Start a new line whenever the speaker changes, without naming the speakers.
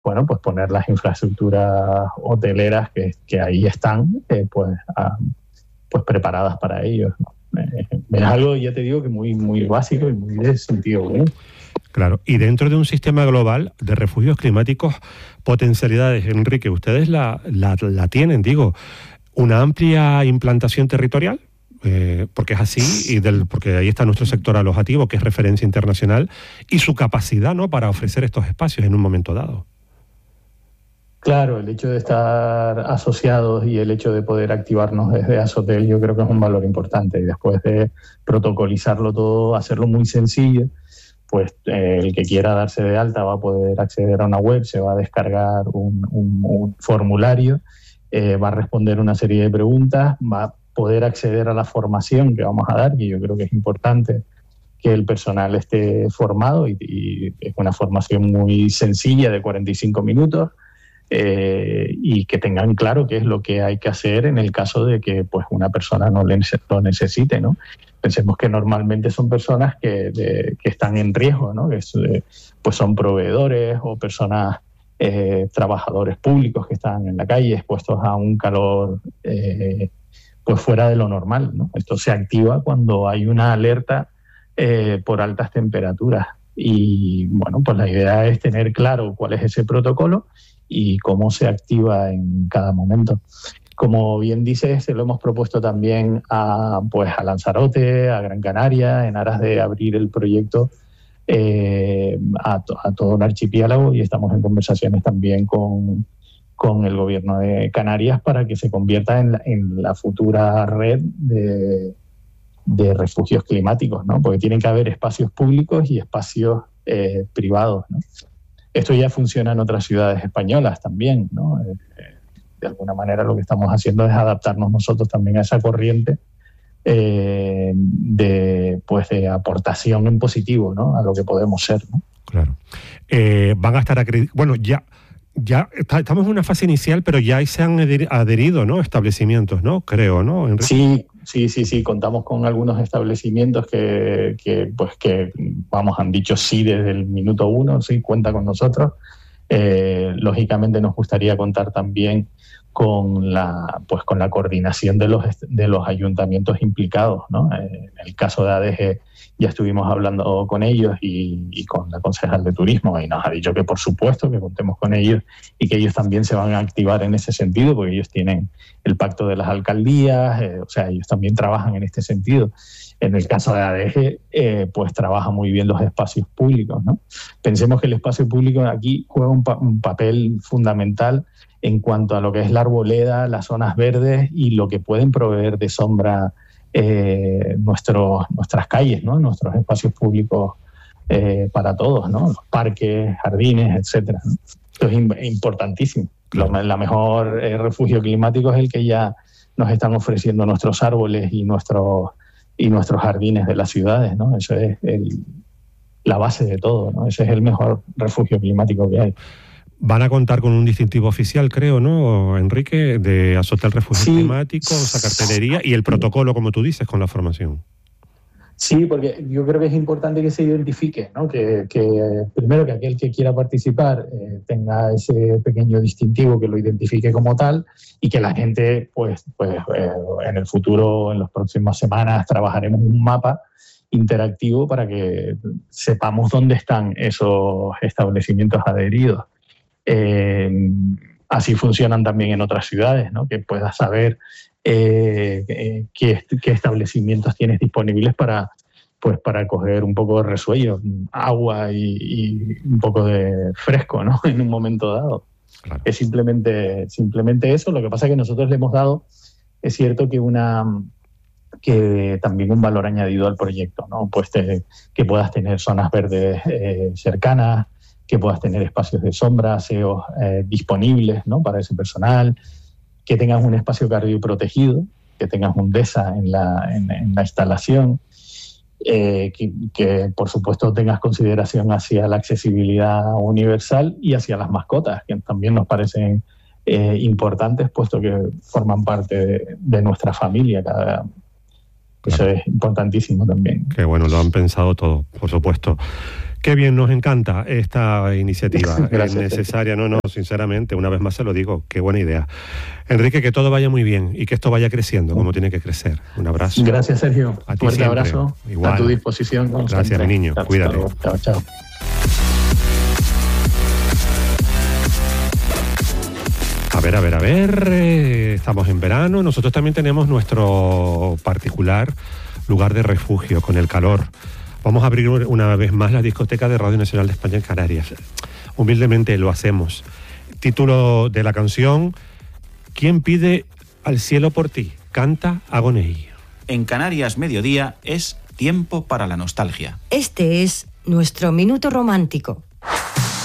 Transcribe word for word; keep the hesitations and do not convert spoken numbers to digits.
bueno, pues poner las infraestructuras hoteleras que, que ahí están, eh, pues, a, pues preparadas para ellos, ¿no? Eh, es algo, ya te digo, que muy, muy básico y muy de sentido común.
Claro, y dentro de un sistema global de refugios climáticos, potencialidades, Enrique, ustedes la, la, la tienen, digo, una amplia implantación territorial, eh, porque es así, y del, porque ahí está nuestro sector alojativo, que es referencia internacional, y su capacidad, ¿no?, para ofrecer estos espacios en un momento dado.
Claro, el hecho de estar asociados y el hecho de poder activarnos desde Asotel yo creo que es un valor importante, y después de protocolizarlo todo, hacerlo muy sencillo, pues eh, el que quiera darse de alta va a poder acceder a una web, se va a descargar un, un, un formulario, eh, va a responder una serie de preguntas, va a poder acceder a la formación que vamos a dar, que yo creo que es importante que el personal esté formado, y, y es una formación muy sencilla de cuarenta y cinco minutos, eh, y que tengan claro qué es lo que hay que hacer en el caso de que pues una persona no lo necesite, ¿no? Pensemos que normalmente son personas que, de, que están en riesgo, ¿no? Que es, eh, pues son proveedores o personas, eh, trabajadores públicos que están en la calle expuestos a un calor eh, pues fuera de lo normal, ¿no? Esto se activa cuando hay una alerta eh, por altas temperaturas, y bueno, pues la idea es tener claro cuál es ese protocolo y cómo se activa en cada momento. Como bien dices, se lo hemos propuesto también a, pues, a Lanzarote, a Gran Canaria, en aras de abrir el proyecto eh, a, to, a todo el archipiélago, y estamos en conversaciones también con, con el gobierno de Canarias para que se convierta en la, en la futura red de, de refugios climáticos, ¿no? Porque tienen que haber espacios públicos y espacios eh, privados, ¿no? Esto ya funciona en otras ciudades españolas también, ¿no? Eh, de alguna manera lo que estamos haciendo es adaptarnos nosotros también a esa corriente eh, de, pues de aportación en positivo, ¿no?, a lo que podemos ser, ¿no?
Claro. Eh, van a estar acreditados. Bueno, ya, ya está, estamos en una fase inicial, pero ya se han adherido, ¿no?, establecimientos, ¿no? Creo, ¿no, Enrique?
Sí, sí, sí, sí. Contamos con algunos establecimientos que, que, pues que, vamos, han dicho sí desde el minuto uno, sí, cuenta con nosotros. Eh, lógicamente nos gustaría contar también con la, pues con la coordinación de los, de los ayuntamientos implicados, ¿no? Eh, en el caso de A D G ya estuvimos hablando con ellos y, y con la concejal de turismo, y nos ha dicho que por supuesto que contemos con ellos y que ellos también se van a activar en ese sentido, porque ellos tienen el pacto de las alcaldías, eh, o sea, ellos también trabajan en este sentido. En el caso de A D G, eh, pues trabaja muy bien los espacios públicos, ¿no? Pensemos que el espacio público aquí juega un, pa- un papel fundamental en cuanto a lo que es la arboleda, las zonas verdes y lo que pueden proveer de sombra eh, nuestros, nuestras calles, ¿no?, nuestros espacios públicos eh, para todos, ¿no?, los parques, jardines, etcétera, ¿no? Esto es im- importantísimo. Lo, la mejor eh, refugio climático es el que ya nos están ofreciendo nuestros árboles y nuestros y nuestros jardines de las ciudades, ¿no? Eso es el, la base de todo, ¿no? Ese es el mejor refugio climático que hay.
Van a contar con un distintivo oficial, creo, ¿no, Enrique? De Asotel Refugios
Sí.
Climáticos, esa cartelería y el protocolo, como tú dices, con la formación.
Sí, porque yo creo que es importante que se identifique, ¿no? Que, que primero que aquel que quiera participar eh, tenga ese pequeño distintivo que lo identifique como tal, y que la gente, pues, pues eh, en el futuro, en las próximas semanas, trabajaremos un mapa interactivo para que sepamos dónde están esos establecimientos adheridos. Eh, así funcionan también en otras ciudades, ¿no? Que puedas saber eh, eh, qué, qué establecimientos tienes disponibles para, pues, para coger un poco de resuello, agua y, y un poco de fresco, ¿no?, en un momento dado. Claro. Es simplemente, simplemente eso. Lo que pasa es que nosotros le hemos dado, es cierto que una que también un valor añadido al proyecto, ¿no? Pues te, que puedas tener zonas verdes eh, cercanas, que puedas tener espacios de sombra, aseos eh, disponibles, ¿no?, para ese personal, que tengas un espacio cardioprotegido, que tengas un DESA en la, en, en la instalación, eh, que, que por supuesto tengas consideración hacia la accesibilidad universal y hacia las mascotas, que también nos parecen eh, importantes, puesto que forman parte de, de nuestra familia. Cada, Eso claro. Es importantísimo también.
Qué bueno, lo han pensado todo, por supuesto. Qué bien, nos encanta esta iniciativa.
Gracias,
es necesaria, no, no, sinceramente, una vez más se lo digo, qué buena idea. Enrique, que todo vaya muy bien y que esto vaya creciendo como tiene que crecer. Un abrazo.
Gracias, Sergio.
A ti
Fuerte
siempre.
abrazo.
Igual.
A tu disposición. Como
Gracias,
siempre.
mi niño.
Chao,
Cuídate.
Chao, chao.
A ver, a ver, a ver, eh, estamos en verano, nosotros también tenemos nuestro particular lugar de refugio con el calor. Vamos a abrir una vez más la discoteca de Radio Nacional de España en Canarias. Humildemente lo hacemos. Título de la canción: ¿Quién pide al cielo por ti? Canta Agoney.
En Canarias Mediodía es tiempo para la nostalgia.
Este es nuestro minuto romántico.